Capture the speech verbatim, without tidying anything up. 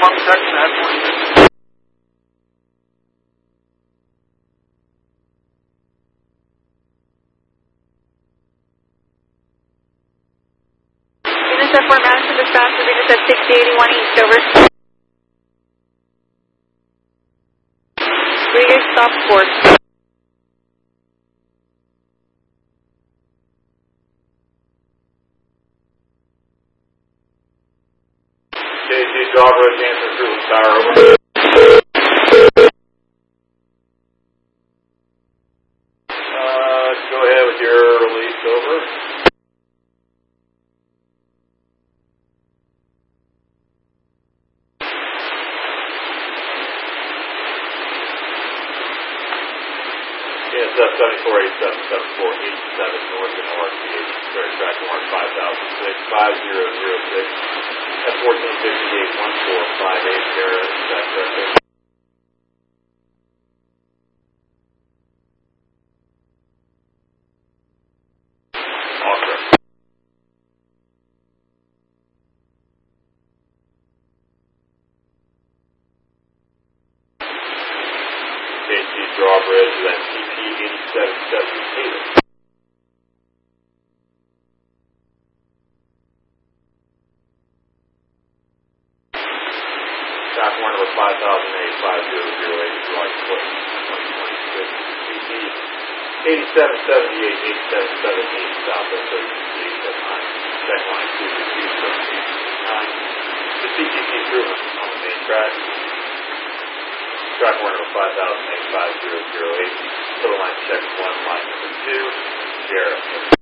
one second, I have forty-six. Units at Fort Madison, dispatch for units at sixty eighty-one East, over. Three stop course. J T, draw bridge, answer through tower, over. Uh, go ahead with your release, over. N S F seventy-four eighty-seven seven four eight seven north and R C H, square track mark five thousand six, five zero zero six, at fourteen fifty-eight, one four five eight, Sierra, is that correct? Awesome. K T drawbridge, that's C P eighty-seven seventy-eight. Track one number five thousand eight, five zero zero eight, July twenty twenty-six, C P eighty-seven seventy-eight, eight seven seven eight, Southwest thirty-three, seven nine, check line two two seven eight nine. The C T C through on the main track. Track one number five thousand eight, five zero zero eight, total line check one, line number two, Sierra.